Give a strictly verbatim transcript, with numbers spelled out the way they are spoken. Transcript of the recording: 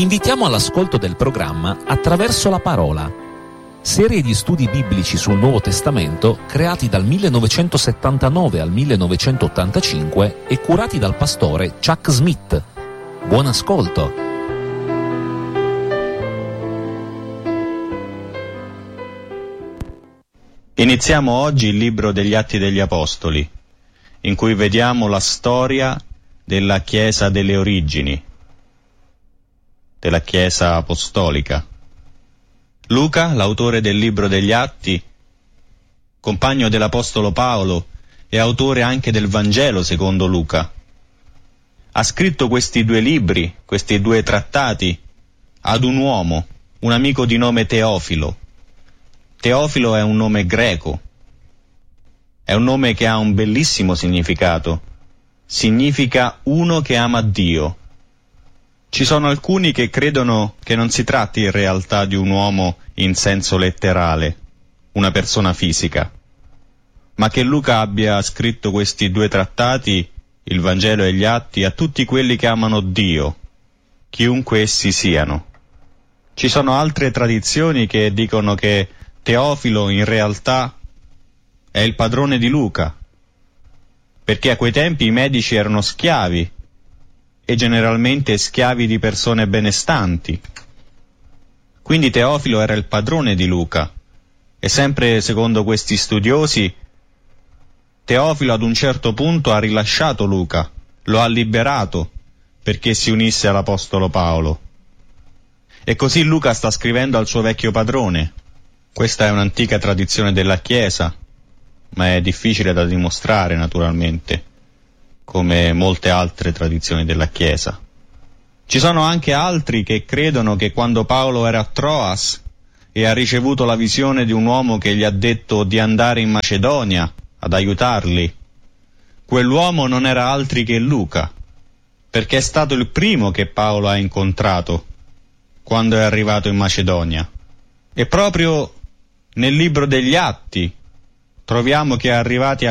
invitiamo all'ascolto del programma Attraverso la Parola, serie di studi biblici sul Nuovo Testamento creati dal millenovecentosettantanove al millenovecentottantacinque e curati dal pastore Chuck Smith. Buon ascolto! Iniziamo oggi il libro degli Atti degli Apostoli, in cui vediamo la storia della Chiesa delle origini, della Chiesa apostolica. Luca, l'autore del libro degli Atti, compagno dell'Apostolo Paolo e autore anche del Vangelo secondo Luca, ha scritto questi due libri, questi due trattati, ad un uomo, un amico di nome Teofilo. Teofilo è un nome greco, è un nome che ha un bellissimo significato. Significa uno che ama Dio. Ci sono alcuni che credono che non si tratti in realtà di un uomo in senso letterale, una persona fisica, ma che Luca abbia scritto questi due trattati, il Vangelo e gli Atti, a tutti quelli che amano Dio, chiunque essi siano. Ci sono altre tradizioni che dicono che Teofilo in realtà è il padrone di Luca, perché a quei tempi i medici erano schiavi, e generalmente schiavi di persone benestanti. Quindi Teofilo era il padrone di Luca, e sempre secondo questi studiosi, Teofilo ad un certo punto ha rilasciato Luca, lo ha liberato, perché si unisse all'Apostolo Paolo. E così Luca sta scrivendo al suo vecchio padrone. Questa è un'antica tradizione della Chiesa, ma è difficile da dimostrare naturalmente, come molte altre tradizioni della Chiesa. Ci sono anche altri che credono che quando Paolo era a Troas e ha ricevuto la visione di un uomo che gli ha detto di andare in Macedonia ad aiutarli, quell'uomo non era altri che Luca, perché è stato il primo che Paolo ha incontrato quando è arrivato in Macedonia. E proprio nel libro degli Atti troviamo che arrivati a